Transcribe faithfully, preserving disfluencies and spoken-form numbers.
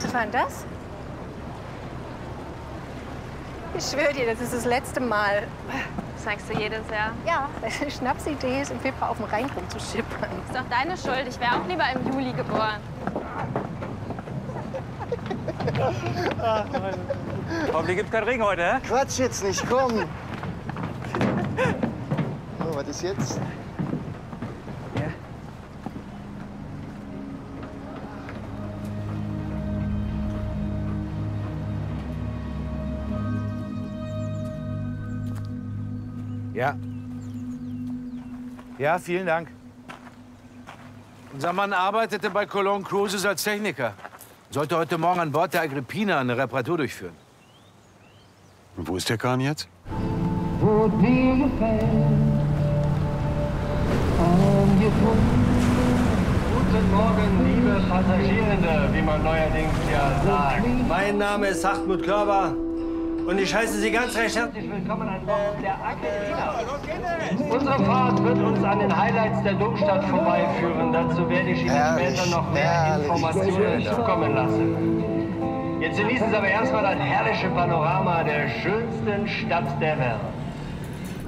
Was war denn das? Ich schwöre dir, das ist das letzte Mal. Das sagst du jedes Jahr. Ja, deine Schnapsidee ist, im Februar auf dem Rhein rumzuschippern. Ist doch deine Schuld. Ich wäre auch lieber im Juli geboren. Hoffentlich gibt's keinen Regen heute, hä? Quatsch jetzt nicht, komm. Oh, was ist jetzt? Ja. Ja. Ja, vielen Dank. Unser Mann arbeitete bei Cologne Cruises als Techniker. Sollte heute Morgen an Bord der Agrippina eine Reparatur durchführen. Und wo ist der Kahn jetzt? Guten Morgen, liebe Passagierende, wie man neuerdings ja sagt. Mein Name ist Hartmut Körber und ich heiße Sie ganz recht herzlich willkommen an Bord der Agrippina. Unsere Fahrt wird uns an den Highlights der Domstadt vorbeiführen. Dazu werde ich Ihnen Herrlich, später noch mehr herrlich. Informationen zukommen lassen. Jetzt genießen Sie aber erstmal das herrliche Panorama der schönsten Stadt der Welt.